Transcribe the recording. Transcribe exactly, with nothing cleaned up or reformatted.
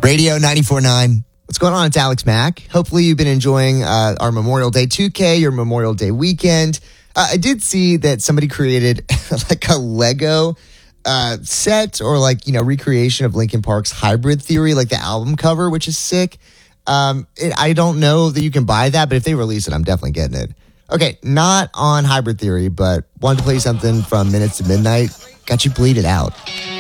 Radio ninety-four point nine. What's going on? It's Alex Mack. Hopefully you've been enjoying uh, our Memorial Day two K, your Memorial Day weekend. Uh, I did see that somebody created like a Lego uh, set or like, you know, recreation of Linkin Park's Hybrid Theory, like the album cover, which is sick. Um, it, I don't know that you can buy that, but if they release it, I'm definitely getting it. Okay, not on Hybrid Theory, but wanted to play something from Minutes to Midnight. Got you bleed it out.